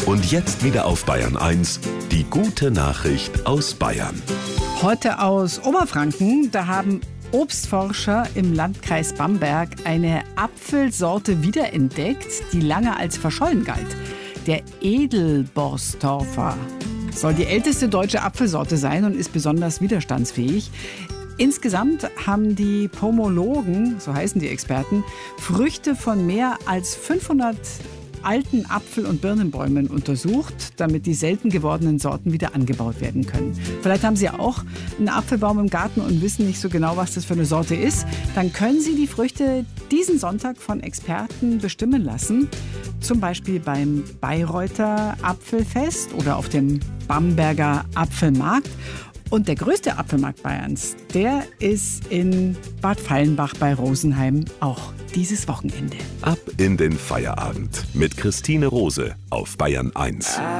Und jetzt wieder auf Bayern 1, die gute Nachricht aus Bayern. Heute aus Oberfranken, da haben Obstforscher im Landkreis Bamberg eine Apfelsorte wiederentdeckt, die lange als verschollen galt. Der Edelborstorfer soll die älteste deutsche Apfelsorte sein und ist besonders widerstandsfähig. Insgesamt haben die Pomologen, so heißen die Experten, Früchte von mehr als 500 alten Apfel- und Birnenbäumen untersucht, damit die selten gewordenen Sorten wieder angebaut werden können. Vielleicht haben Sie auch einen Apfelbaum im Garten und wissen nicht so genau, was das für eine Sorte ist. Dann können Sie die Früchte diesen Sonntag von Experten bestimmen lassen. Zum Beispiel beim Bayreuther Apfelfest oder auf dem Bamberger Apfelmarkt. Und der größte Apfelmarkt Bayerns, der ist in Bad Fallenbach bei Rosenheim, auch dieses Wochenende. Ab in den Feierabend mit Christine Rose auf Bayern 1.